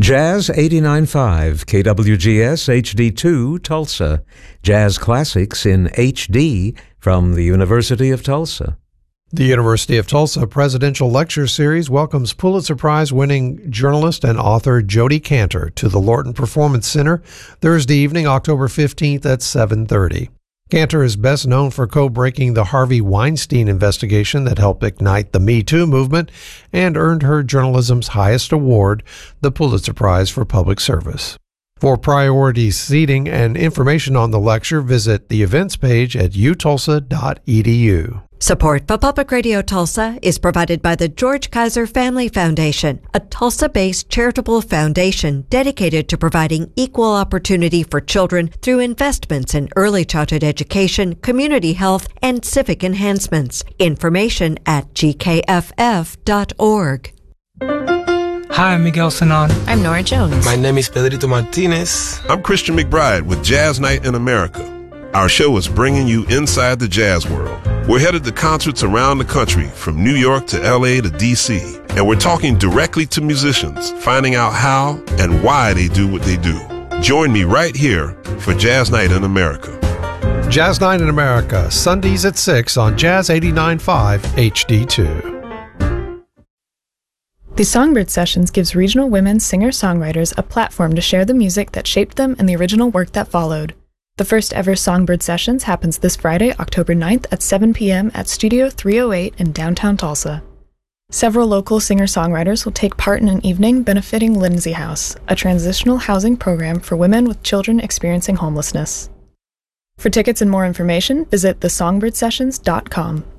Jazz 89.5, KWGS HD2, Tulsa. Jazz classics in HD from the University of Tulsa. The University of Tulsa Presidential Lecture Series welcomes Pulitzer Prize-winning journalist and author Jodi Kantor to the Lorton Performance Center Thursday evening, October 15th at 7:30. Kantor is best known for co-breaking the Harvey Weinstein investigation that helped ignite the Me Too movement and earned her journalism's highest award, the Pulitzer Prize for Public Service. For priority seating and information on the lecture, visit the events page at utulsa.edu. Support for Public Radio Tulsa is provided by the George Kaiser Family Foundation, a Tulsa-based charitable foundation dedicated to providing equal opportunity for children through investments in early childhood education, community health, and civic enhancements. Information at gkff.org. Hi, I'm Miguel Sanon. I'm Nora Jones. My name is Pedrito Martinez. I'm Christian McBride with Jazz Night in America. Our show is bringing you inside the jazz world. We're headed to concerts around the country, from New York to LA to DC, and we're talking directly to musicians, finding out how and why they do what they do. Join me right here for Jazz Night in America. Jazz Night in America, Sundays at 6 on Jazz 89.5 HD2. The Songbird Sessions gives regional women singer-songwriters a platform to share the music that shaped them and the original work that followed. The first ever Songbird Sessions happens this Friday, October 9th at 7 p.m. at Studio 308 in downtown Tulsa. Several local singer-songwriters will take part in an evening benefiting Lindsay House, a transitional housing program for women with children experiencing homelessness. For tickets and more information, visit thesongbirdsessions.com.